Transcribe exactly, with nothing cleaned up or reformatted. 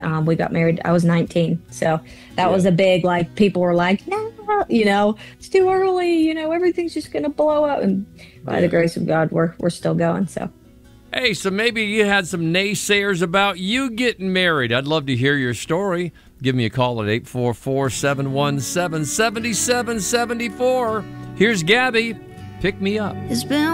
Um, we got married. I was nineteen. So that Yeah. was a big, like, people were like, no, you know, it's too early. You know, everything's just going to blow up. And by Yeah. the grace of God, we're, we're still going. So. Hey, so maybe you had some naysayers about you getting married. I'd love to hear your story. Give me a call at eight four four, seven one seven, seven seven seven four. Here's Gabby. Pick me up. It's been